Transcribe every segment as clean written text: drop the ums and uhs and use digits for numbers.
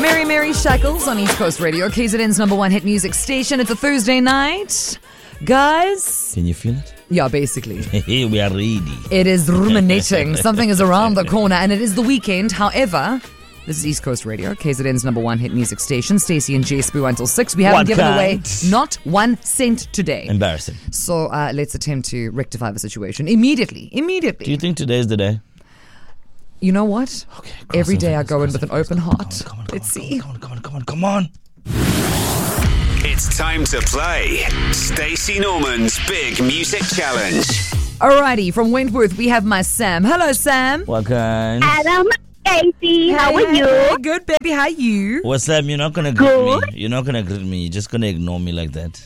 Mary Shackles on East Coast Radio, KZN's number one hit music station. It's a Thursday night. Guys. Can you feel it? Yeah, basically. We are ready. It is ruminating. Something is around the corner and it is the weekend. However, this is East Coast Radio, KZN's number one hit music station. Stacey and Jay Spoo until 6. We haven't given away not 1 cent today. Embarrassing. So let's attempt to rectify the situation immediately. Do you think today is the day? You know what? Okay. Every day I go in with an open heart. Let's see. Come on. It's time to play Stacey Norman's Big Music Challenge. Alrighty, from Wentworth we have my Sam. Hello, Sam. Welcome. Hello, Stacey. How are you? Hey, good, baby. How are you? Well, Sam, you're not gonna greet me. You're not gonna greet me. You're just gonna ignore me like that.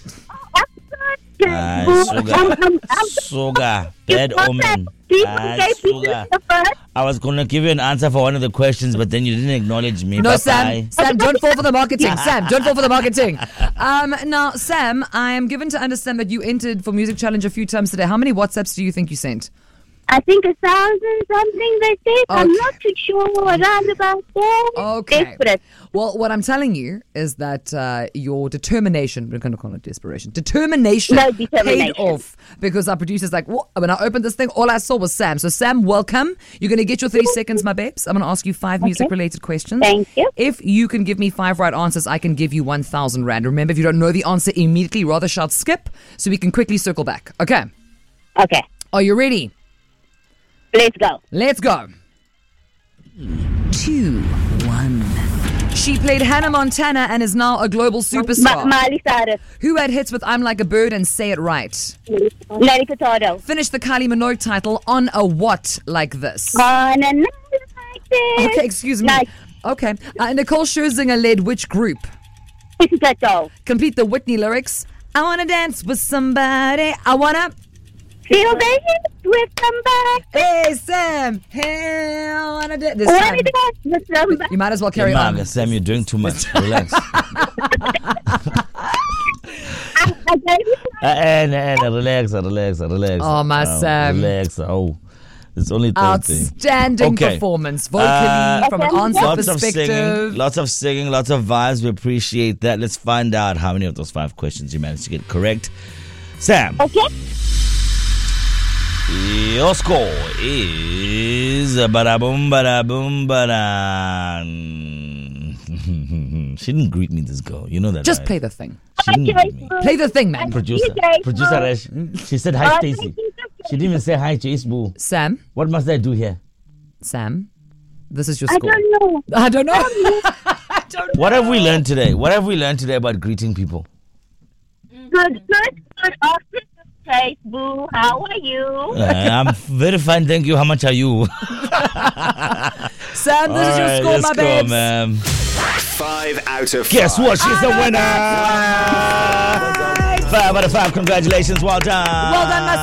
Sugar. Bad omen. Sugar. I was gonna give you an answer for one of the questions, but then you didn't acknowledge me. No, Bye-bye. Sam, don't fall for the marketing. Sam, don't fall for the marketing. Now, Sam, I am given to understand that you entered for Music Challenge a few times today. How many WhatsApps do you think you sent? I think 1,000 something they said. I'm not too sure around about that. Okay. Desperate. Well, what I'm telling you is that your determination, we're going to call it desperation, determination paid off because our producer's like, when I opened this thing, all I saw was Sam. So, Sam, welcome. You're going to get your 30 seconds, my babes. I'm going to ask you 5 music-related questions. Thank you. If you can give me 5 right answers, I can give you 1,000 Rand. Remember, if you don't know the answer immediately, rather shout skip so we can quickly circle back. Okay? Okay. Are you ready? Let's go. Let's go. 2, 1. She played Hannah Montana and is now a global superstar. Miley Cyrus. Who had hits with I'm Like a Bird and Say It Right? Nelly Furtado. Finished the Kylie Minogue title on a what like this? On a night like this. Okay, excuse me. Nice. Okay. Nicole Scherzinger led which group? Pussycat Dolls. Complete the Whitney lyrics. I wanna dance with somebody. I wanna Feel the heat with somebody. Hey, Sam. Hey, I wanna dance. This Wanna time, dance with somebody. you might as well carry on. Sam, you're doing too much. Relax. I gave you Relax. Oh, my Sam. Relax. It's only Thursday. Outstanding performance, vocally, from an answer perspective. Lots of singing, lots of vibes. We appreciate that. Let's find out how many of those 5 questions you managed to get correct. Sam. Okay. Your score is bada-boom. She didn't greet me, this girl. You know that. Just right? play the thing. She didn't greet me. Play the thing, man. Producer, she said hi, Stacey. She didn't even say hi, Chase Boo. Sam. What must I do here? Sam, this is your score. I don't know. I don't know. What have we learned today? What have we learned today about greeting people? Good. Awesome. Hey, Boo, how are you? I'm very fine, thank you. How much are you? Sam, this is your score, my babes. Go, ma'am. 5 out of 5. Guess what? She's the winner. 5 out of 5. Congratulations. Well done. Well done, my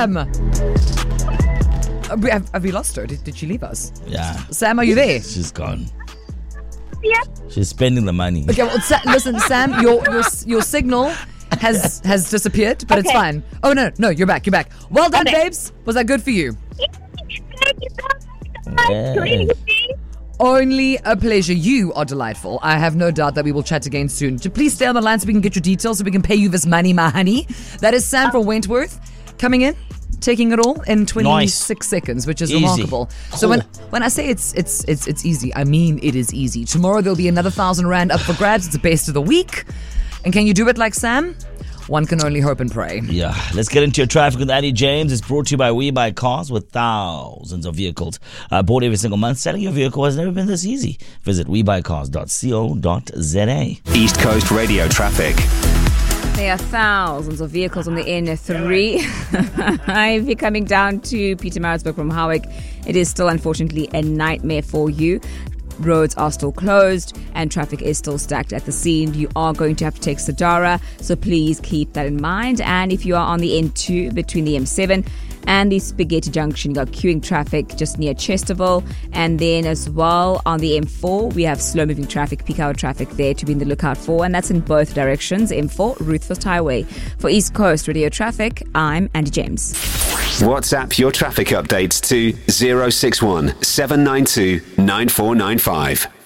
Sam. Have we lost her? Did she leave us? Yeah. Sam, are you there? She's gone. Yeah. She's spending the money. Okay, well, listen, Sam, your signal has disappeared, but it's fine. Oh, no, you're back. Well done, babes. Was that good for you? Yeah. Only a pleasure. You are delightful. I have no doubt that we will chat again soon. Please stay on the line so we can get your details so we can pay you this money, my honey. That is Sam from Wentworth coming in, taking it all in 26 seconds, which is remarkable. So when I say it's easy, I mean it is easy. Tomorrow there'll be another 1,000 Rand up for grabs. It's the best of the week. And can you do it like Sam? One can only hope and pray. Yeah, let's get into your traffic with Andy James. It's brought to you by We Buy Cars with thousands of vehicles bought every single month. Selling your vehicle has never been this easy. Visit webuycars.co.za. East Coast Radio traffic. There are thousands of vehicles on the N3. If you're coming down to Pietermaritzburg from Howick, it is still unfortunately a nightmare for you. Roads are still closed and traffic is still stacked at the scene. You are going to have to take Sadara, so please keep that in mind. And if you are on the N2 between the M7 and the Spaghetti Junction, you got queuing traffic just near Chesterville. And then as well on the M4, we have slow moving traffic, peak hour traffic there to be in the lookout for, and that's in both directions, M4, Ruthfest Highway. For East Coast Radio Traffic, I'm Andy James. WhatsApp your traffic updates to 061 792 9495.